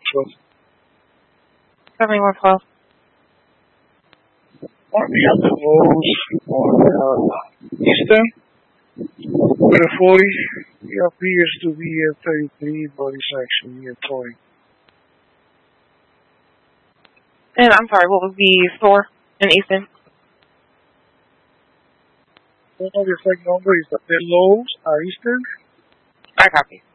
7112. 7112. On the other roads on Eastern, with a 40, it appears to be a 33, but it's actually a 20. And I'm sorry, what was the store in Easton? The exact number is the lows are Eastern. I copy.